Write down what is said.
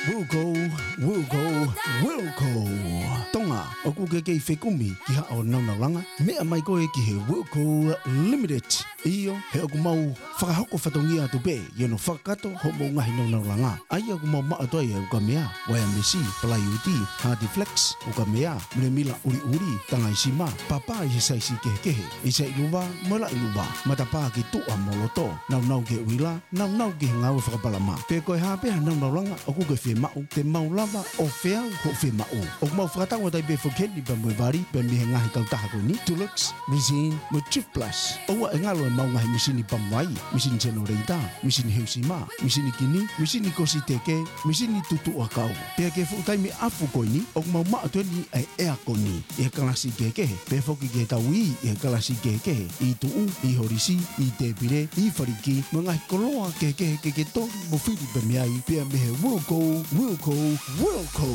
Wilco. Tonga, aku ke whekumi ki hao naunalanga. Mea mai koe ki he Wilco Limited. Iyo, he aku mau whakahoko whatongia atu be, no whakato ho mo ngahi naunalanga. Ai aku mau maa toa ia uka mea, waya mesi, palai uti, Hardy Flex, uka mea, mila uri, tanga isima, papa i he saisi kehe, isa iluwa, mola iluwa, matapa ki tua moloto, nau ke uila, nau ke ngau whakapalama. Pe koe hapea naunalanga, aku ke whe mau, te mau lava o whea ho whe mau. O mau whakatangwa tai be whakeni pa mwe vari, pe mihe ngahi kautaha koe ni, Dulux, Resin, mo Chief Plus. Owa e ngalo e mau ngahi misini pamwai, misini generator, misini heusima, misini kini, misini kosi teke, misini tutu akau. Pe ke whutai me afu koe ni, o mau maa tueni ai ea koe ni. E kalasi kekehe, pe whoki ke taui, e kalasi kekehe, i tuu, i horisi, i te pire, i whariki, mo ngahi koloa kekehe ke tori mo whiri pe meai, pe mehe Wilco.